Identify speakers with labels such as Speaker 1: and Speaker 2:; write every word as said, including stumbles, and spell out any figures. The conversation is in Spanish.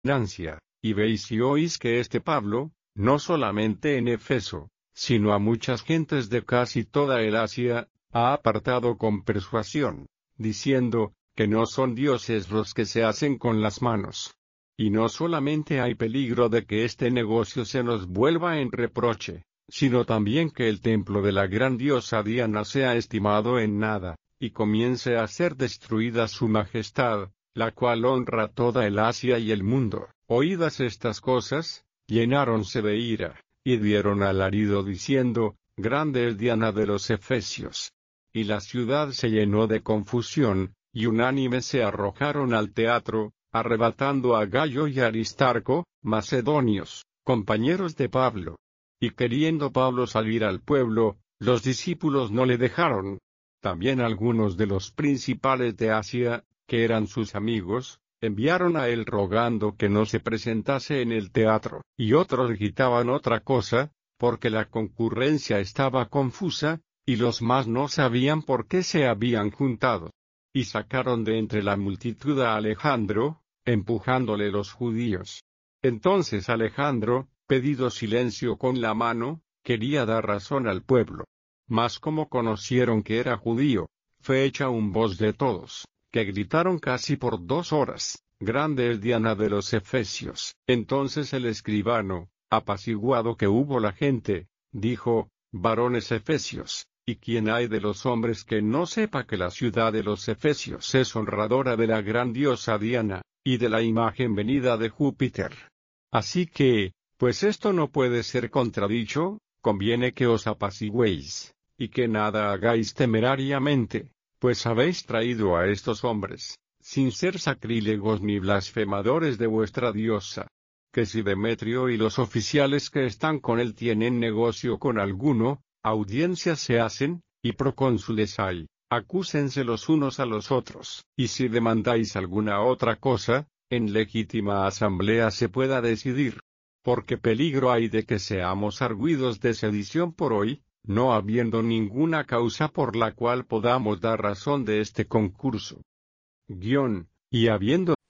Speaker 1: ignorancia, y veis y oís que este Pablo, no solamente en Éfeso, sino a muchas gentes de casi toda el Asia, ha apartado con persuasión, diciendo, que no son dioses los que se hacen con las manos. Y no solamente hay peligro de que este negocio se nos vuelva en reproche, sino también que el templo de la gran diosa Diana sea estimado en nada, y comience a ser destruida su majestad, la cual honra toda el Asia y el mundo. Oídas estas cosas, llenáronse de ira, y dieron alarido diciendo, grande es Diana de los Efesios. Y la ciudad se llenó de confusión, y unánimes se arrojaron al teatro, arrebatando a Gayo y Aristarco, macedonios, compañeros de Pablo. Y queriendo Pablo salir al pueblo, los discípulos no le dejaron. También algunos de los principales de Asia, que eran sus amigos, enviaron a él rogando que no se presentase en el teatro, y otros gritaban otra cosa, porque la concurrencia estaba confusa, y los más no sabían por qué se habían juntado. Y sacaron de entre la multitud a Alejandro, empujándole los judíos. Entonces Alejandro, pedido silencio con la mano, quería dar razón al pueblo. Mas como conocieron que era judío, fue hecha un voz de todos, que gritaron casi por dos horas, grande es Diana de los Efesios. Entonces el escribano, apaciguado que hubo la gente, dijo, varones efesios, ¿y quién hay de los hombres que no sepa que la ciudad de los Efesios es honradora de la gran diosa Diana, y de la imagen venida de Júpiter? Así que, pues esto no puede ser contradicho, conviene que os apacigüéis, y que nada hagáis temerariamente, pues habéis traído a estos hombres, sin ser sacrílegos ni blasfemadores de vuestra diosa. Que si Demetrio y los oficiales que están con él tienen negocio con alguno, audiencias se hacen, y procónsules hay, acúsense los unos a los otros, y si demandáis alguna otra cosa, en legítima asamblea se pueda decidir. Porque peligro hay de que seamos arguidos de sedición por hoy, no habiendo ninguna causa por la cual podamos dar razón de este concurso. Guión, y habiendo